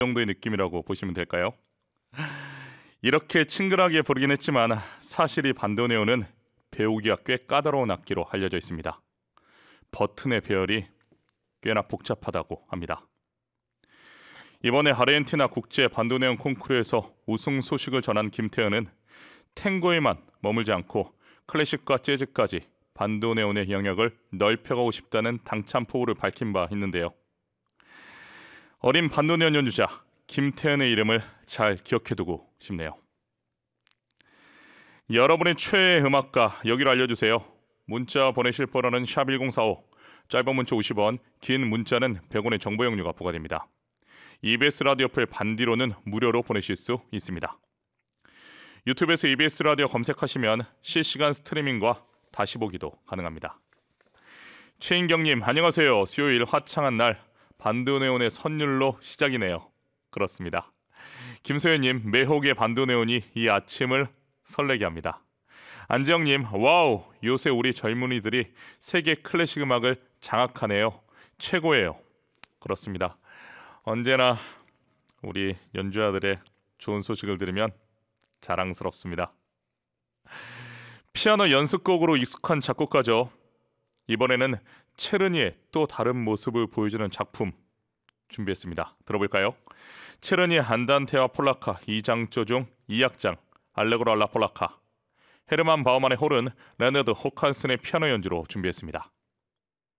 정도의 느낌이라고 보시면 될까요? 이렇게 친근하게 부르긴 했지만 사실 이 반도네온은 배우기가 꽤 까다로운 악기로 알려져 있습니다. 버튼의 배열이 꽤나 복잡하다고 합니다. 이번에 아르헨티나 국제 반도네온 콩쿠르에서 우승 소식을 전한 김태현은 탱고에만 머물지 않고 클래식과 재즈까지 반도네온의 영역을 넓혀가고 싶다는 당찬 포부를 밝힌 바 있는데요. 어린 반도네온 연주자 김태현의 이름을 잘 기억해두고 싶네요. 여러분의 최애 음악가 여기로 알려주세요. 문자 보내실 번호는 샵1045, 짧은 문자 50원, 긴 문자는 100원의 정보 용료가 부과됩니다. EBS 라디오 플 반디로는 무료로 보내실 수 있습니다. 유튜브에서 EBS 라디오 검색하시면 실시간 스트리밍과 다시 보기도 가능합니다. 최인경님 안녕하세요. 수요일 화창한 날 반도네온의 선율로 시작이네요. 그렇습니다. 김소연님 매혹의 반도네온이 이 아침을 설레게 합니다. 안지영님 와우 요새 우리 젊은이들이 세계 클래식 음악을 장악하네요. 최고예요. 그렇습니다. 언제나 우리 연주자들의 좋은 소식을 들으면 자랑스럽습니다. 피아노 연습곡으로 익숙한 작곡가죠. 이번에는 체르니의 또 다른 모습을 보여주는 작품 준비했습니다. 들어볼까요? 체르니 안단테와 폴라카 2장조 중 2악장 알레고로 알라 폴라카, 헤르만 바우만의 홀은 레너드 호칸슨의 피아노 연주로 준비했습니다.